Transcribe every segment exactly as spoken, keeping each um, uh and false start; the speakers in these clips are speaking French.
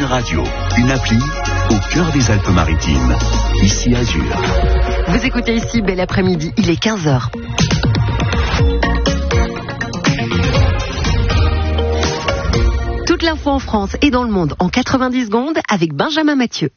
Radio, une appli au cœur des Alpes-Maritimes. Ici Azur. Vous écoutez ici Bel Après-midi, il est quinze heures. Toute l'info en France et dans le monde en quatre-vingt-dix secondes avec Benjamin Mathieu.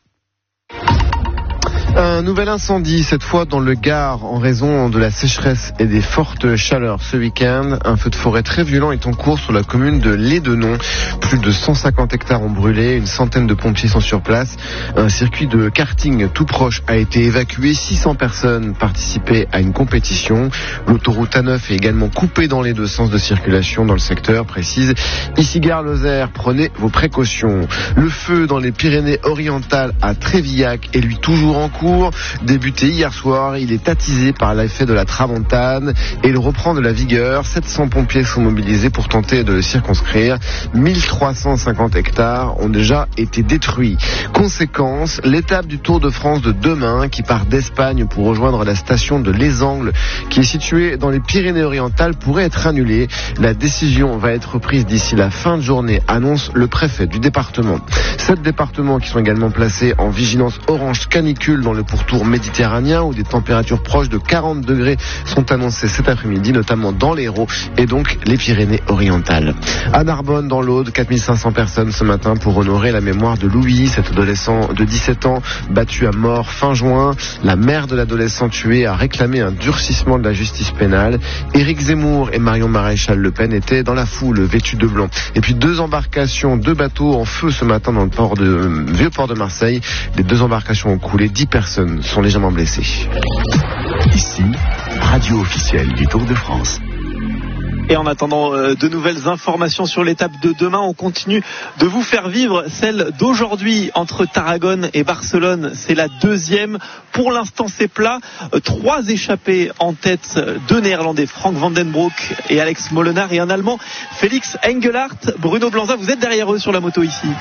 Un nouvel incendie, cette fois dans le Gard, en raison de la sécheresse et des fortes chaleurs ce week-end. Un feu de forêt très violent est en cours sur la commune de Lédenon. Plus de cent cinquante hectares ont brûlé, une centaine de pompiers sont sur place. Un circuit de karting tout proche a été évacué. six cents personnes participaient à une compétition. L'autoroute A neuf est également coupée dans les deux sens de circulation dans le secteur, précise ici Gare-Lozère. Prenez vos précautions. Le feu dans les Pyrénées-Orientales à Trévillac est lui toujours en cours. Débuté hier soir, il est attisé par l'effet de la tramontane et il reprend de la vigueur. sept cents pompiers sont mobilisés pour tenter de le circonscrire. mille trois cent cinquante hectares ont déjà été détruits. Conséquence, l'étape du Tour de France de demain qui part d'Espagne pour rejoindre la station de Les Angles qui est située dans les Pyrénées-Orientales pourrait être annulée. La décision va être prise d'ici la fin de journée, annonce le préfet du département. Sept départements qui sont également placés en vigilance orange canicule dans le pourtour méditerranéen où des températures proches de quarante degrés sont annoncées cet après-midi, notamment dans l'Hérault et donc les Pyrénées-Orientales. À Narbonne, dans l'Aude, quatre mille cinq cents personnes ce matin pour honorer la mémoire de Louis, cet adolescent de dix-sept ans battu à mort fin juin. La mère de l'adolescent tué a réclamé un durcissement de la justice pénale. Éric Zemmour et Marion Maréchal Le Pen étaient dans la foule, vêtus de blanc. Et puis deux embarcations, deux bateaux en feu ce matin dans le port de vieux port de Marseille. Les deux embarcations ont coulé, dix personnes sont légèrement blessées. Ici, radio officielle du Tour de France. Et en attendant euh, de nouvelles informations sur l'étape de demain, on continue de vous faire vivre celle d'aujourd'hui entre Tarragone et Barcelone. C'est la deuxième. Pour l'instant, c'est plat. Euh, trois échappés en tête, deux Néerlandais, Frank Van den Broek et Alex Molenaar, et un Allemand, Félix Engelhardt. Bruno Blanza, vous êtes derrière eux sur la moto ici.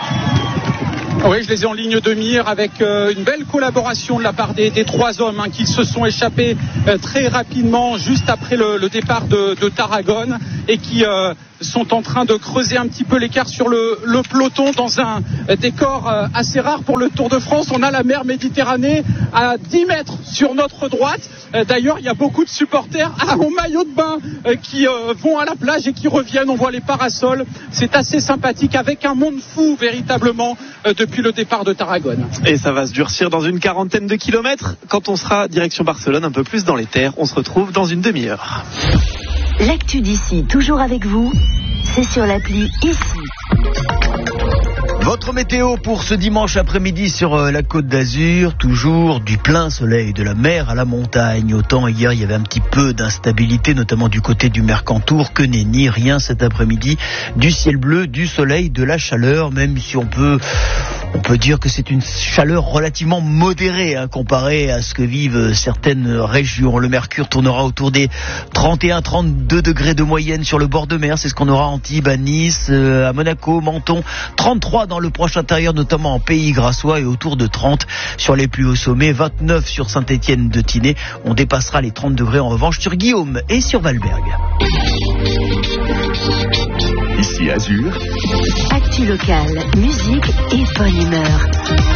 Oui, je les ai en ligne de mire avec euh, une belle collaboration de la part des, des trois hommes hein, qui se sont échappés euh, très rapidement juste après le, le départ de, de Tarragone et qui euh, sont en train de creuser un petit peu l'écart sur le, le peloton dans un euh, décor euh, assez rare pour le Tour de France. On a la mer Méditerranée à dix mètres sur notre droite. Euh, d'ailleurs, il y a beaucoup de supporters ah, en maillot de bain euh, qui euh, vont à la plage et qui reviennent. On voit les parasols. C'est assez sympathique avec un monde fou véritablement euh, depuis le départ de Tarragone. Et ça va se durcir dans une quarantaine de kilomètres. Quand on sera direction Barcelone, un peu plus dans les terres, on se retrouve dans une demi-heure. L'actu d'ici, toujours avec vous, c'est sur l'appli Ici. Votre météo pour ce dimanche après-midi sur la Côte d'Azur, toujours du plein soleil, de la mer à la montagne. Autant hier il y avait un petit peu d'instabilité, notamment du côté du Mercantour, que nenni, rien cet après-midi. Du ciel bleu, du soleil, de la chaleur, même si on peut... On peut dire que c'est une chaleur relativement modérée hein, comparée à ce que vivent certaines régions. Le mercure tournera autour des trente et un à trente-deux degrés de moyenne sur le bord de mer. C'est ce qu'on aura à Antibes, à Nice, à Monaco, Menton. trente-trois dans le proche intérieur, notamment en Pays Grassois, et autour de trente sur les plus hauts sommets. vingt-neuf sur Saint-Étienne de Tinée. On dépassera les trente degrés en revanche sur Guillaume et sur Valberg. Ici Azur. Actu locale, musique et bonne humeur.